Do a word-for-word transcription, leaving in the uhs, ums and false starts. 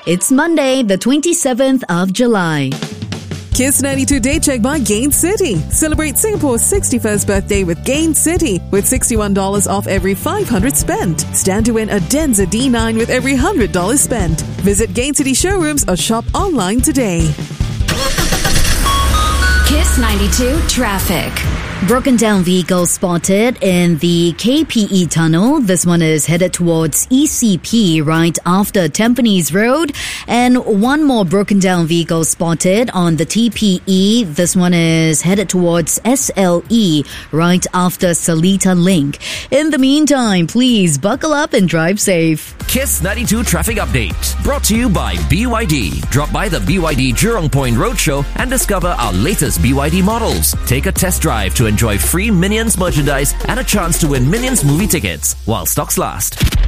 It's Monday, the twenty-seventh of July. Kiss ninety-two Day Check by Gain City. Celebrate Singapore's sixty-first birthday with Gain City with sixty-one dollars off every five hundred spent. Stand to win a Denza D nine with every one hundred dollars spent. Visit Gain City showrooms or shop online today. Kiss ninety-two Traffic. Broken down vehicle spotted in the K P E tunnel. This one is headed towards E C P right after Tampines Road. And one more broken down vehicle spotted on the T P E. This one is headed towards S L E right after Seletar Link. In the meantime, please buckle up and drive safe. Kiss ninety-two Traffic Update. Brought to you by B Y D. Drop by the B Y D Jurong Point Roadshow and discover our latest B Y D models. Take a test drive to enjoy free Minions merchandise and a chance to win Minions movie tickets while stocks last.